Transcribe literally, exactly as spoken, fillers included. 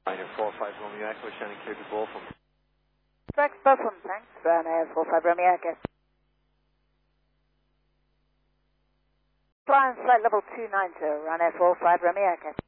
Ryanair four five Romeo Echo, Shannon clear to Beaufort. Rex Beaufort, thanks. Ryanair four five Romeo Echo. Flying flight level two nine zero, Ryanair four five Romeo Echo.